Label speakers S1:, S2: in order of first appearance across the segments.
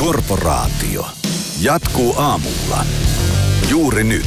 S1: Korporaatio. Jatkuu aamulla. Juuri nyt.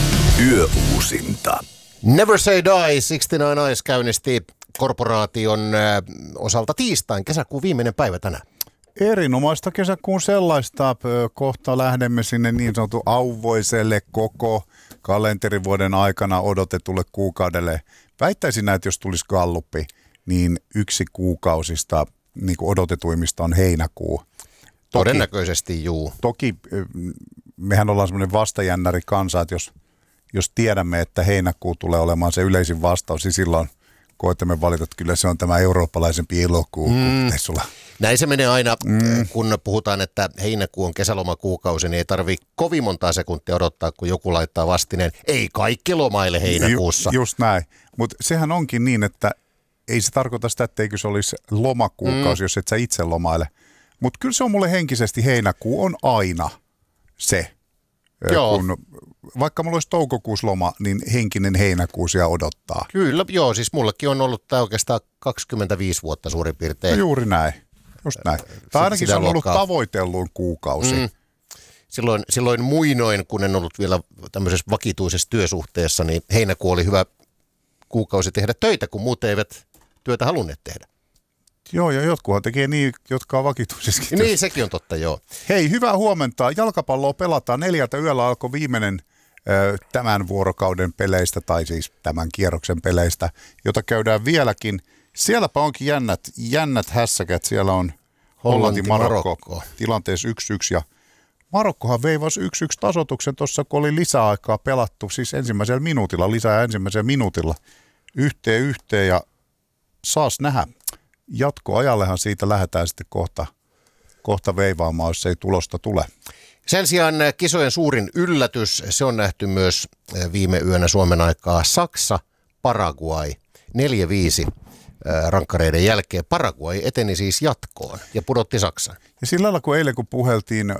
S1: Yöuusinta.
S2: Never Say Die, 69 Eyes käynnisti Korporaation osalta tiistain, kesäkuun viimeinen päivä tänään.
S3: Erinomaista kesäkuun sellaista. Kohta lähdemme sinne niin sanotun auvoiselle koko kalenterivuoden aikana odotetulle kuukaudelle. Väittäisin näin, että jos tulisi galluppi, niin yksi kuukausista niin kuin odotetuimmista on heinäkuu.
S2: Todennäköisesti juu.
S3: Toki mehän ollaan semmoinen vastajännäri kansa, että jos tiedämme, että heinäkuu tulee olemaan se yleisin vastaus, niin silloin koetamme valita, että kyllä se on tämä eurooppalaisempi elokuu.
S2: Näin se menee aina, kun puhutaan, että heinäkuu on kesälomakuukausi, niin ei tarvitse kovin montaa sekuntia odottaa, kun joku laittaa vastineen. Ei kaikki lomaile heinäkuussa.
S3: Just näin, mutta sehän onkin niin, että ei se tarkoita sitä, etteikö se olisi lomakuukausi, jos et sä itse lomaile. Mutta kyllä se on mulle henkisesti heinäkuu on aina se. Kun, vaikka mulla olisi toukokuussa loma, niin henkinen heinäkuu siellä odottaa.
S2: Kyllä, joo, siis mullekin on ollut tämä oikeastaan 25 vuotta suurin piirtein.
S3: No juuri näin, just näin. Tai ainakin se on ollut tavoitelluin kuukausi.
S2: Silloin muinoin, kun en ollut vielä tämmöisessä vakituisessa työsuhteessa, niin heinäkuu oli hyvä kuukausi tehdä töitä, kun muut eivät työtä halunneet tehdä.
S3: Joo, ja jotkuhan tekee niin, jotka on vakituisessakin.
S2: Niin, sekin on totta, joo.
S3: Hei, hyvää huomenta. Jalkapalloa pelataan 4 yöllä alkoi viimeinen tämän vuorokauden peleistä, tai siis tämän kierroksen peleistä, jota käydään vieläkin. Sielläpä onkin jännät hässäkät. Siellä on Hollanti-Marokko tilanteessa 1-1, ja Marokkohan veivasi 1-1 tasoituksen tuossa, kun oli lisäaikaa pelattu, siis ensimmäisellä minuutilla, yhteen, ja saas nähdä. Jatkoajallehan siitä lähdetään sitten kohta veivaamaan, jos ei tulosta tule.
S2: Sen sijaan kisojen suurin yllätys, se on nähty myös viime yönä Suomen aikaa Saksa, Paraguay, 4-5 rankkareiden jälkeen. Paraguay eteni siis jatkoon ja pudotti Saksan. Ja
S3: sillä lailla, kun eilen kun puheltiin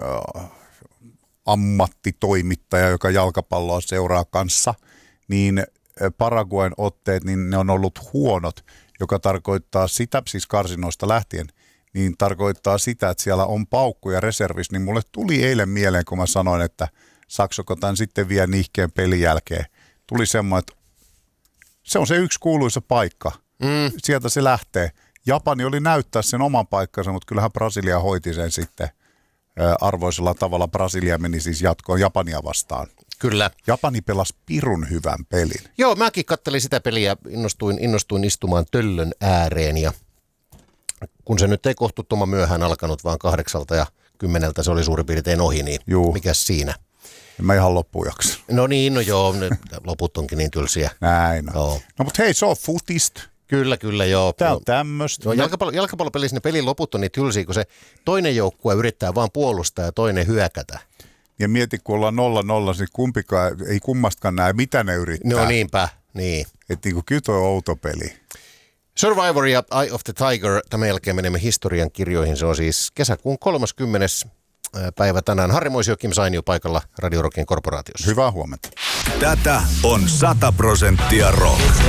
S3: ammattitoimittaja, joka jalkapalloa seuraa kanssa, niin Paraguayn otteet, niin ne on ollut huonot, joka tarkoittaa sitä, siis karsinoista lähtien, niin tarkoittaa sitä, että siellä on paukkuja reservissä, niin mulle tuli eilen mieleen, kun mä sanoin, että saksoko tämän sitten vielä nihkeen pelin jälkeen. Tuli semmoinen, että se on se yksi kuuluisa paikka. Sieltä se lähtee. Japani oli näyttää sen oman paikkansa, mutta kyllähän Brasilia hoiti sen sitten arvoisella tavalla. Brasilia meni siis jatkoon Japania vastaan.
S2: Kyllä.
S3: Japani pelasi pirun hyvän pelin.
S2: Joo, mäkin kattelin sitä peliä, innostuin istumaan töllön ääreen, ja kun se nyt ei kohtuuttoman myöhään alkanut, vaan 8 ja 10 se oli suurin piirtein ohi, niin mikäs siinä?
S3: Mä ihan loppuun jaksa.
S2: No niin, no joo, loput onkin niin tylsiä.
S3: Näin on. Joo. No mutta hei, se on futista.
S2: Kyllä, joo.
S3: Tää on tämmöistä.
S2: No, jalkapallopelissä ne pelin loput on niin tylsiä, kun se toinen joukkue yrittää vaan puolustaa ja toinen hyökätä.
S3: Ja mieti, kun ollaan 0-0, niin kumpikaan, ei kummastakaan näe, mitä ne yrittää.
S2: No niinpä, niin.
S3: Että niin kyllä toi on outo peli.
S2: Survivor ja Eye of the Tiger, tämän jälkeen menemme historian kirjoihin. Se on siis kesäkuun 30. päivä tänään. Harri Moisio, Kim Sainio paikalla Radio Rockin korporaatiossa.
S3: Hyvää huomenta.
S1: Tätä on 100% rock.